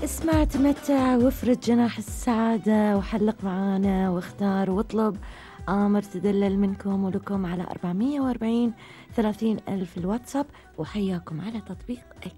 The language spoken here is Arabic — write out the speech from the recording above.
اسمع، تمتع وافرد جناح السعادة وحلق معانا واختار واطلب آمر تدلل منكم ولكم على 440 30 ألف الواتساب، وحياكم على تطبيق